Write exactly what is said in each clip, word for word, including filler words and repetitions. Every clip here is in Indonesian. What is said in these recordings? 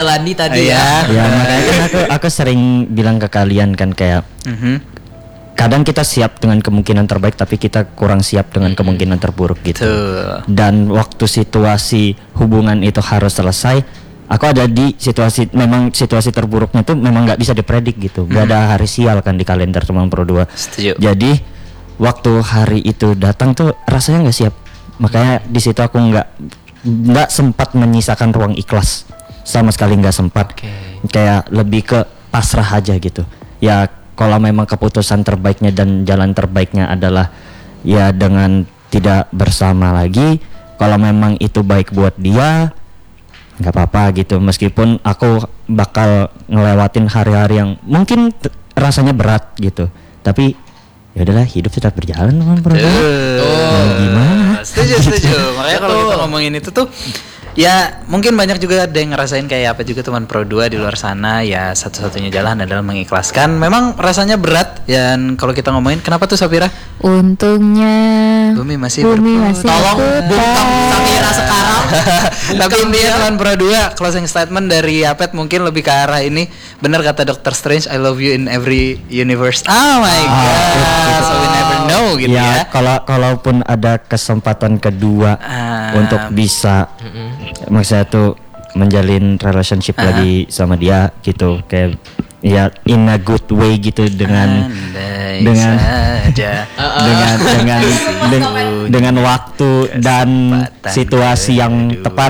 jalani tadi ya. ya. Ya makanya kan aku aku sering bilang ke kalian kan kayak Mhm. kadang kita siap dengan kemungkinan terbaik tapi kita kurang siap dengan kemungkinan terburuk gitu. Tuh. Dan waktu situasi hubungan itu harus selesai, aku ada di situasi memang situasi terburuknya tuh memang nggak bisa dipredik gitu. Gak ada hari sial kan di kalender teman Pro dua. Setuju. Jadi waktu hari itu datang tuh rasanya nggak siap. Makanya di situ aku nggak nggak sempat menyisakan ruang ikhlas, sama sekali nggak sempat. Oke. Kayak lebih ke pasrah aja gitu. Ya kalau memang keputusan terbaiknya dan jalan terbaiknya adalah ya dengan tidak bersama lagi, kalau memang itu baik buat dia nggak apa-apa gitu. Meskipun aku bakal ngelewatin hari-hari yang mungkin t- rasanya berat gitu, tapi ya udahlah, hidup tetap berjalan teman Pro. Tuh. Gimana? Setuju, setuju. Makanya kalau kita ngomongin itu tuh ya mungkin banyak juga ada yang ngerasain kayak apa juga teman Pro dua di luar sana. Ya satu-satunya jalan adalah mengikhlaskan. Memang rasanya berat. Dan kalau kita ngomongin kenapa tuh Safira? Untungnya Bumi masih Bumi berputar. masih Tolong berputar. bungkam Safira sekarang. Tapi intinya teman Pro dua, closing statement dari Yapet mungkin lebih ke arah ini. Benar kata Doctor Strange, I love you in every universe. Oh my god, so we never know gitu ya. Ya kalau kalaupun ada kesempatan kedua Ah. untuk bisa, maksudnya tuh menjalin relationship Ah. lagi sama dia gitu, kayak ya in a good way gitu dengan Andai dengan saja. dengan dengan dengan, dengan waktu dan Kesempatan situasi yang kedua. tepat.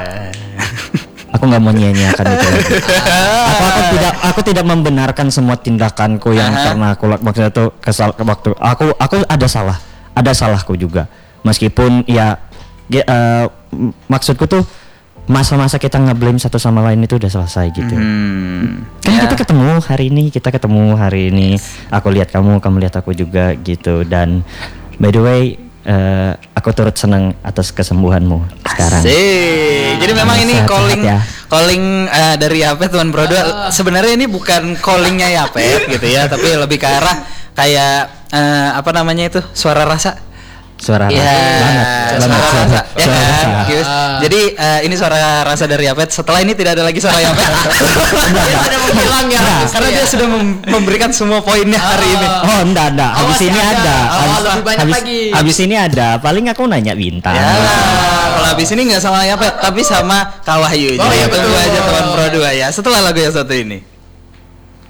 Aku nggak mau nyanyiakan itu lagi. Aku, aku tidak aku tidak membenarkan semua tindakanku yang Aha. pernah aku lakukan. Maksudnya tuh kesal waktu aku aku ada salah, ada salahku juga. Meskipun ya, ya, eh, m- maksudku tuh masa-masa kita nge-blame satu sama lain itu udah selesai gitu. Hmm. Kan Ya. kita ketemu hari ini, kita ketemu hari ini. Aku lihat kamu, kamu lihat aku juga gitu. Dan by the way, eh, aku turut senang atas kesembuhanmu sekarang. Asik. Jadi memang ini Sehat-sehat calling ya. calling eh, dari Yapet teman Pro dua. Sebenarnya ini bukan callingnya Yapet gitu ya, tapi lebih ke arah kayak eh, apa namanya itu, suara rasa. Suara Iya, rasa banget, suara banget, rasa, suara, ya suara kan? rasa. Gius. Jadi eh, ini suara rasa dari Yapet. Setelah ini tidak ada lagi suara Yapet. Dia sudah menghilang ya. Karena dia sudah mem- memberikan semua poinnya hari ini. Oh enggak enggak, Oh, habis masih ini ada. ada, Oh, habis, lebih banyak habis, lagi. habis ini ada, paling aku nanya bintang. Ya, kalau habis ini nggak sama Yapet, tapi sama Kak Wahyu. Oh, Jadi iya, tunggu betul. aja teman Pro dua ya. Setelah lagu yang satu ini.